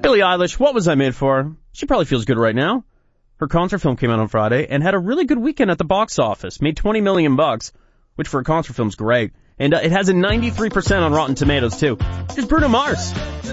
Billie Eilish, What Was I Made For? She probably feels good right now. Her concert film came out on Friday and had a really good weekend at the box office. Made $20 million, which for a concert film is great. And it has a 93% on Rotten Tomatoes, too. Here's Bruno Mars.